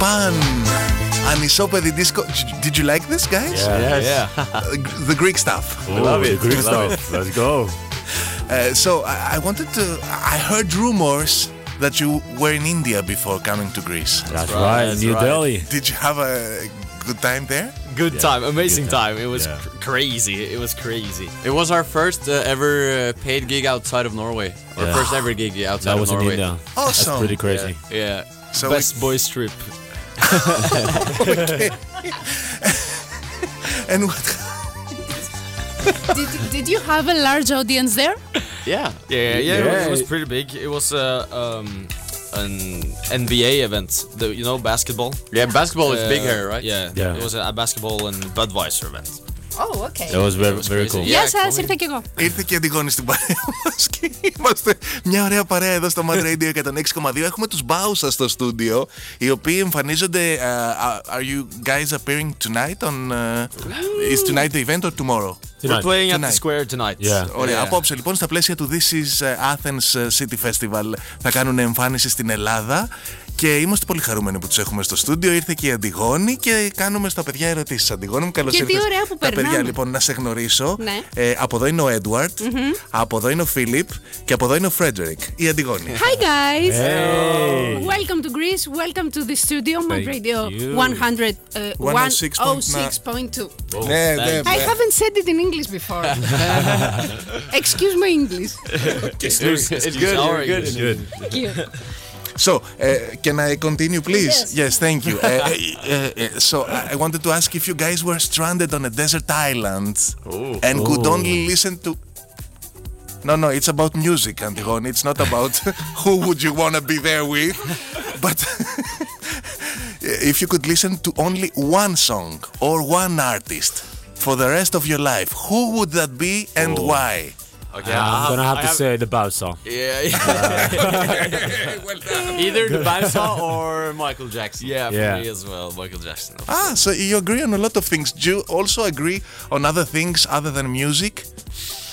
Pan. Anisopedi disco. Did you like this, guys? Yeah. The Greek stuff. We love it. Greek stuff. Let's go. So I wanted to. I heard rumors that you were in India before coming to Greece. That's right. New Delhi. Did you have a good time there? Good time, amazing time. It was crazy. It was crazy. It was our first ever paid gig outside of Norway. Our first ever gig outside That of was in Norway. India. Awesome. That's pretty crazy. Yeah. So Best boys trip. Okay. And what? Did you have a large audience there? Yeah. It was pretty big. It was an NBA event. Basketball. Yeah, basketball is big here, right? Yeah. It was a basketball and Budweiser event. Oh, okay. That was very cool. Γεια σας, ήρθα κι εγώ. Ήρθε και η Αντιγόνη στην παρέα μας και είμαστε μια ωραία παρέα εδώ στο Mad Radio 106,2. Έχουμε τους Μπάουσα στο στούντιο, οι οποίοι εμφανίζονται. Are you guys appearing tonight on? Is tonight the event or tomorrow? We're playing at the Square tonight. Yeah. Ωραία. Απόψε λοιπόν στα πλαίσια του This is Athens City Festival θα κάνουν εμφάνιση στην Ελλάδα. Και είμαστε πολύ χαρούμενοι που τους έχουμε στο στούντιο. Ήρθε και η Αντιγόνη και κάνουμε στα παιδιά ερωτήσεις. Αντιγόνη μου, καλώς ήρθες. Και τι ωραία που περνάμε. Τα παιδιά λοιπόν να σε γνωρίσω. Ναι. Από εδώ είναι ο Έντουαρτ, από εδώ είναι ο Φίλιπ και από εδώ είναι ο Φρέντζερικ. Η Αντιγόνη. Hi guys. Hey. Welcome to Greece. Welcome to the studio. Mad Radio 106.2. Ναι, I haven't said it in English before. Excuse my English. It's good. You're good. Thank you. So, can I continue, please? Yes, thank you. So, I wanted to ask if you guys were stranded on a desert island and could only listen to. No, it's about music, Antigone. It's not about who would you want to be there with. But if you could listen to only one song or one artist for the rest of your life, who would that be and why? Okay, I'm gonna have to say the Bowser. Yeah. Either the Bowser or Michael Jackson. Yeah, for Yeah. me as well, Michael Jackson. So you agree on a lot of things. Do you also agree on other things other than music?